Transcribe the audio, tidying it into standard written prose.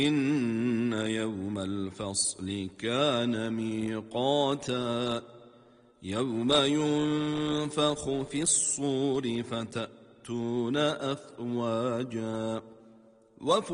إن يوم الفصل كان ميقاتا يوم ينفخ في الصور فتأتون أفواجا